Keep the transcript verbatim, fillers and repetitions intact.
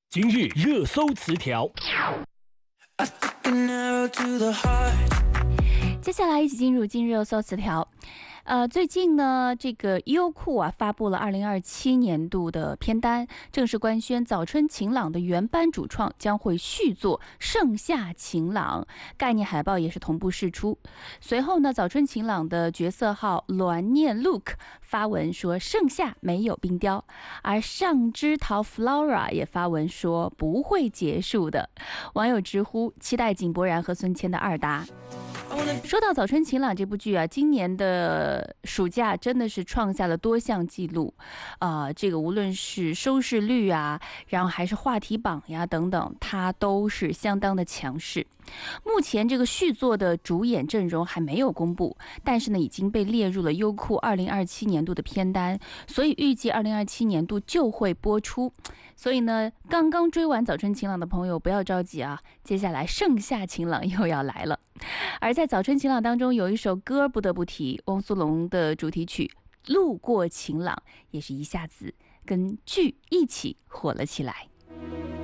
今日热搜词条， 接下来一起进入今日热搜词条。呃，最近呢，这个优酷啊发布了二零二七年度的片单，正式官宣早春晴朗的原班主创将会续作《盛夏晴朗》，概念海报也是同步释出。随后呢，早春晴朗的角色号栾念 Luke 发文说盛夏没有冰雕，而上枝桃 Flora 也发文说不会结束的。网友直呼期待井柏然和孙谦的二搭。说到早春晴朗这部剧啊，今年的暑假真的是创下了多项纪录，啊、呃，这个无论是收视率啊，然后还是话题榜呀等等，它都是相当的强势。目前这个续作的主演阵容还没有公布，但是呢已经被列入了优酷二零二七年度的片单，所以预计二零二七年度就会播出。所以呢，刚刚追完早春晴朗的朋友不要着急啊，接下来盛夏晴朗又要来了。而在早春晴朗当中有一首歌不得不提，汪苏泷的主题曲《路过晴朗》也是一下子跟剧一起火了起来。